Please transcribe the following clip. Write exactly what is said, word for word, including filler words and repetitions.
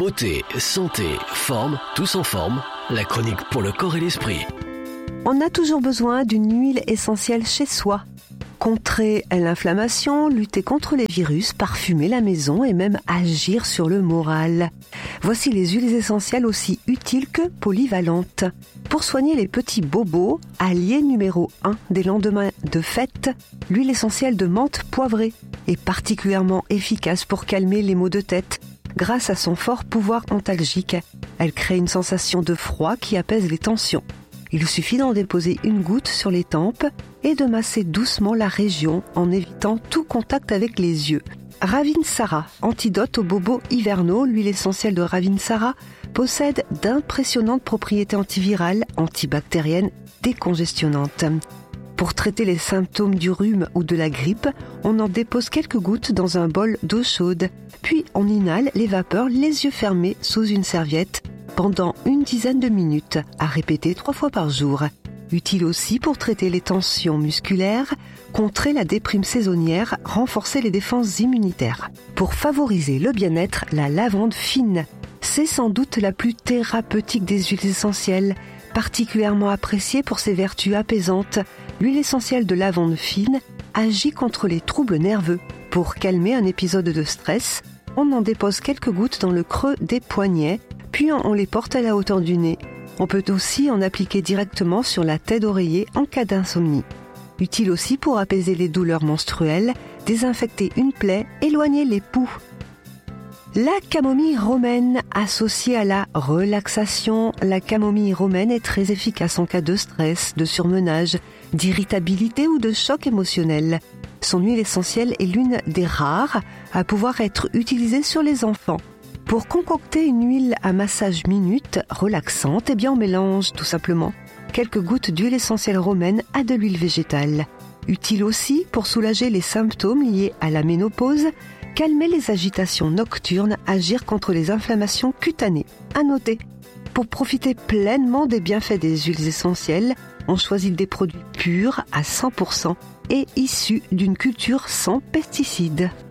Beauté, santé, forme, tous en forme. La chronique pour le corps et l'esprit. On a toujours besoin d'une huile essentielle chez soi. Contrer l'inflammation, lutter contre les virus, parfumer la maison et même agir sur le moral. Voici les huiles essentielles aussi utiles que polyvalentes. Pour soigner les petits bobos, allié numéro un des lendemains de fête, l'huile essentielle de menthe poivrée est particulièrement efficace pour calmer les maux de tête. Grâce à son fort pouvoir antalgique, elle crée une sensation de froid qui apaise les tensions. Il suffit d'en déposer une goutte sur les tempes et de masser doucement la région en évitant tout contact avec les yeux. Ravinsara, antidote aux bobos hivernaux, l'huile essentielle de Ravinsara possède d'impressionnantes propriétés antivirales, antibactériennes, décongestionnantes. Pour traiter les symptômes du rhume ou de la grippe, on en dépose quelques gouttes dans un bol d'eau chaude. Puis on inhale les vapeurs les yeux fermés sous une serviette pendant une dizaine de minutes, à répéter trois fois par jour. Utile aussi pour traiter les tensions musculaires, contrer la déprime saisonnière, renforcer les défenses immunitaires. Pour favoriser le bien-être, la lavande fine, c'est sans doute la plus thérapeutique des huiles essentielles, particulièrement appréciée pour ses vertus apaisantes. L'huile essentielle de lavande fine agit contre les troubles nerveux. Pour calmer un épisode de stress, on en dépose quelques gouttes dans le creux des poignets, puis on les porte à la hauteur du nez. On peut aussi en appliquer directement sur la tête d'oreiller en cas d'insomnie. Utile aussi pour apaiser les douleurs menstruelles, désinfecter une plaie, éloigner les poux. La camomille romaine, associée à la relaxation, la camomille romaine est très efficace en cas de stress, de surmenage, d'irritabilité ou de choc émotionnel. Son huile essentielle est l'une des rares à pouvoir être utilisée sur les enfants. Pour concocter une huile à massage minute relaxante, eh bien on mélange tout simplement quelques gouttes d'huile essentielle romaine à de l'huile végétale. Utile aussi pour soulager les symptômes liés à la ménopause, calmer les agitations nocturnes, agir contre les inflammations cutanées. À noter, pour profiter pleinement des bienfaits des huiles essentielles, on choisit des produits purs à cent pour cent et issus d'une culture sans pesticides.